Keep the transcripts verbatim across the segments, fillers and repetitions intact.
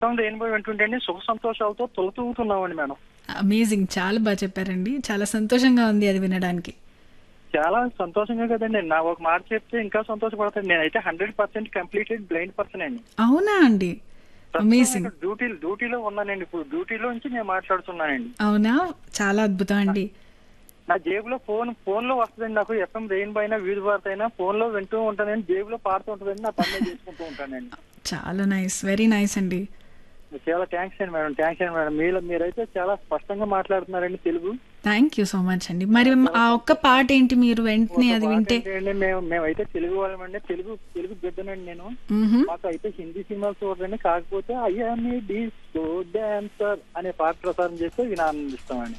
Rainbow వింటుంటే అండి సుఖ సంతోషాలతో తొలతూగుతున్నామండి మేడం. అమేజింగ్, చాలా బాగా చెప్పారండి. చాలా సంతోషంగా ఉంది అది వినడానికి. చాలా సంతోషంగా కదండి. నా ఒక మాట చెప్తే ఇంకా సంతోషపడతాను. నేనైతే hundred percent completed blind person అండి. అవునా అండి? అమేజింగ్. డ్యూటీ డ్యూటీలో ఉన్నానండి. ఇప్పుడు డ్యూటీలో నుంచి నేను మాట్లాడుతున్నానండి. అవునా, చాలా అద్భుతం అండి. నా జేబులో ఫోన్ ఫోన్ లో వస్తుందండి. నాకు ఎఫ్ఎం రెయిన్ అయినా వీధి వార్త అయినా ఫోన్ లో వింటూ ఉంటానండి. జేబులో పాడుతూ ఉంటుందండి. నా పనులు చేసుకుంటూ ఉంటానండి. చాలా నైస్, వెరీ నైస్ అండి. చాలా థ్యాంక్స్ అండి మేడం. థ్యాంక్స్ అండి మేడం. మీరు మీరైతే చాలా స్పష్టంగా మాట్లాడుతున్నారండి Telugu. Thank you so much అండి. మరి ఆ ఒక్క పాట ఏంటి మీరు వెంటనే అది వింటే? మేము మేమైతే తెలుగు వాళ్ళమండి. తెలుగు తెలుగు బిడ్డనండి నేను. మాకు అయితే హిందీ సినిమాలు చూడండి. కాకపోతే అయ్యా మీ డిస్కో డాన్సర్ అనే పాట ప్రసారం చేస్తే విని ఆనందిస్తామండి.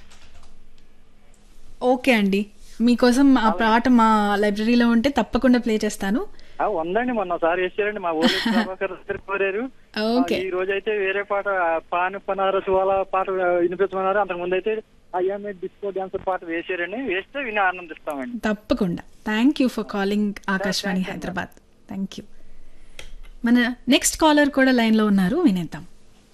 ఓకే అండి, మీకోసం ఆ పాట మా లైబ్రరీలో ఉంటే తప్పకుండా ప్లే చేస్తాను. ఉందండి, మొన్న ఒకసారి వేసారండి మా ఊళ్ళో ప్రభాకర్ గారు కోరారు. ఈ రోజు అయితే వేరే పాట పాన్ పనారస్ వాళ్ళ పాట వినిపిస్తున్నారు. అంతకు ముందు అయితే అయ్యా మీ డిస్కో డాన్సర్ పాట వేసారండి. వేస్తే విని ఆనందిస్తామండి. తప్పకుండా. Thank you for calling Akashvani Hyderabad. Thank you. మన నెక్స్ట్ కాలర్ కూడా లైన్ లో ఉన్నారు, వినేద్దాం.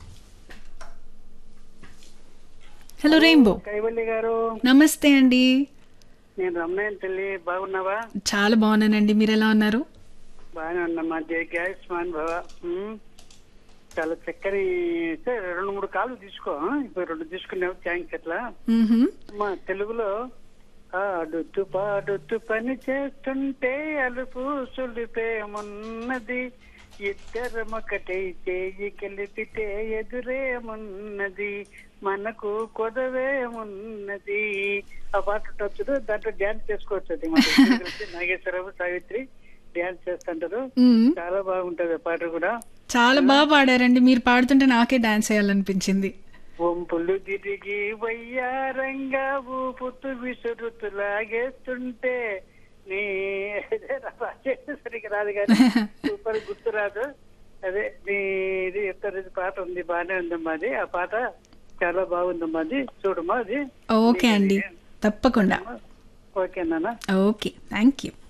Hello rainbow. కైవల్లి గారు నమస్తే అండి. నేను రమణయ్య తల్లి. బాగున్నావా? చాలా బాగున్నానండి, మీరు ఎలా ఉన్నారు? బాగానే ఉన్నామ్మా. జయస్మాన్ భవ. చాలా చక్కని రెండు మూడు కాళ్ళు తీసుకో. ఇప్పుడు రెండు తీసుకున్నావు, థ్యాంక్స్. ఎట్లా మా తెలుగులో ఆడుతూ పాడుతూ పని చేస్తుంటే అలుపు సులిపేమున్నది, ఇద్దరమొకటైతే కలిపితే ఎదురేమున్నది, మనకు కొదవేమున్నది. ఆ పాట ఉంటుంది. దాంట్లో డ్యాన్స్ చేసుకోవచ్చు. అది నాగేశ్వరరావు సావిత్రి డ్యాన్స్ చేస్తుంటారు. చాలా బాగుంటది ఆ పాట కూడా. చాలా బాగా పాడారండి. మీరు పాడుతుంటే నాకే డాన్స్ చేయాలనిపించింది. వంపులు తిరిగి వయ్యారంగా ఊపుతూ విసురుతూ లాగేస్తుంటే నీ సరిగ్గా రాదు కానీ సూపర్ గుర్తు రాదు. అదే ఇది ఎత్తది పాట ఉంది, బాగానే ఉందమ్మా. అది ఆ పాట చాలా బాగుందమ్మా. అది చూడమ్మా. అది ఓకే అండి, తప్పకుండా. ఓకేనా? Okay, thank you.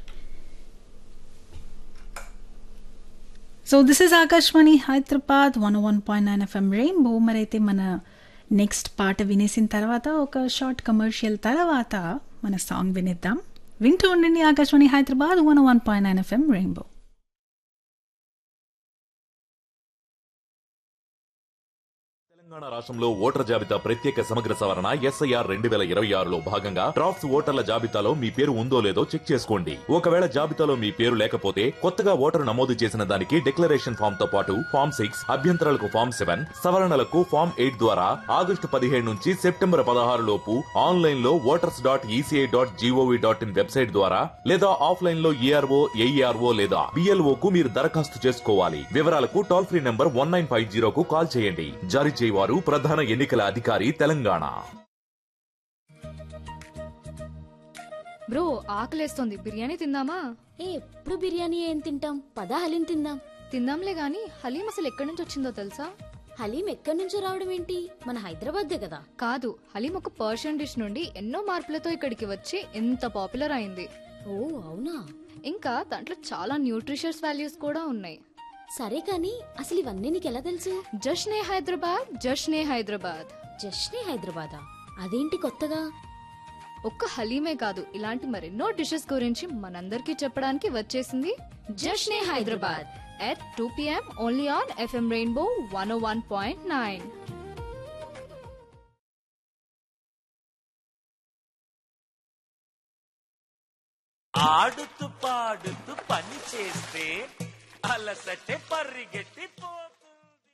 So this is Akashvani Hyderabad one one point nine FM rainbow. మరైతే మన నెక్స్ట్ పాట వినేసిన తర్వాత ఒక షార్ట్ కమర్షియల్ తర్వాత మన సాంగ్ వినేద్దాం. వింటూ ఉండండి Akashvani Hyderabad one one point nine FM rainbow. Telangana రాష్ట్రంలో ఓటర్ జాబితా ప్రత్యేక సమగ్ర సవరణ ఎస్ఐఆర్ రెండు వేల ఇరవై ఆరులో భాగంగా డ్రాఫ్ట్స్ ఓటర్ల జాబితాలో మీ పేరు ఉందో లేదో చెక్ చేసుకోండి. ఒకవేళ జాబితాలో మీ పేరు లేకపోతే కొత్తగా ఓటరు నమోదు చేసిన దానికి డిక్లరేషన్ ఫామ్ తో పాటు ఫామ్ సిక్స్, అభ్యంతరాలకు ఫామ్ సెవెన్, సవరణలకు ఫామ్ ఎయిట్ ద్వారా ఆగస్టు పదిహేడు నుంచి సెప్టెంబర్ పదహారు లోపు ఆన్లైన్ లో voters dot ECI dot GOV dot in website ద్వారా లేదా ఆఫ్లైన్ లో ఈఆర్ఓ, ఏఈఆర్ఓ లేదా బిఎల్ఓ కు మీరు దరఖాస్తు చేసుకోవాలి. వివరాలకు toll free number one nine five జీరోకు call చేయండి. జారీ చేయవారు ప్రధాన ఎన్నికల అధికారి తెలంగాణ. బ్రో ఆకలేస్తోంది, బిర్యానీ తిందామా? ఏ ఎప్పుడు బిర్యానీ ఏం తింటాం, పదా హలీం తిందాం. తిందాంలే గాని హలీం అసలు ఎక్కడి నుంచి వచ్చిందో తెలుసా? హలీం ఎక్కడి నుంచో రావడం ఏంటి, మన హైదరాబాద్దే కదా. కాదు, హలీం ఒక పర్షియన్ డిష్ నుండి ఎన్నో మార్పులతో ఇక్కడికి వచ్చి ఎంత పాపులర్ అయింది. ఓ అవునా? ఇంకా దాంట్లో చాలా న్యూట్రిషియస్ వాల్యూస్ కూడా ఉన్నాయి. సరే కానీ అసలు ఇవన్నీ నీకెలా తెలుసు? జష్నే హైదరాబాద్, జష్నే హైదరాబాద్. జష్నే హైదరాబాదా? అదేంటి కొత్తగా? ఒక్క హలీమే కాదు, ఇలాంటి మరెన్నో డిషెస్ గురించి మనందరికీ చెప్పడానికి వచ్చేసింది జష్నే Hyderabad at two p m only on F M Rainbow one oh one point nine. ఆడుతూ పాడుతూ పని చేస్తే అలసటే పరిగెత్తిపో.